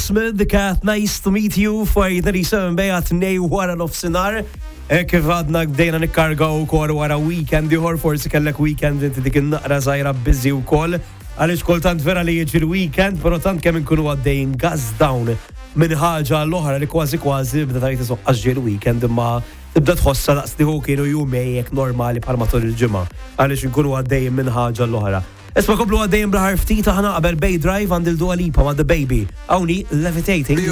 Smith kienet nice to meet you fajna li seven bejat nej wara nofsinhar. Kif għadna bdejna nikkargaw ukoll wara weekend ieħor forsi kellek weekend inti dik in-naqra żgħira busy wkoll għaliex kultant vera li jiġi l-weekend, però tant kemm inkunu għaddejjin gas down minn ħaġa l-oħra li kważi bda tajt isoqqax ġie l-weekend imma tibda tħossa daqs li kienu jumejjek normali bħal matul il-ġimgħa għaliex inkunu għaddejjin minn ħaġa l-oħra. Isma' komplu għaddejjin bl-ħarf ftit aħna qabel Bay Drive għand il-Dua Lipa ma' The Baby. Hawnhi Levitating.